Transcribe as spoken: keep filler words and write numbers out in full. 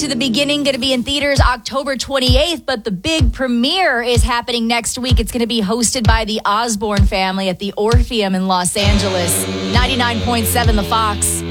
to the Beginning, going to be in theaters October twenty-eighth, but the big premiere is happening next week. It's going to be hosted by the Osborne family at the Orpheum in Los Angeles. ninety-nine point seven The Fox.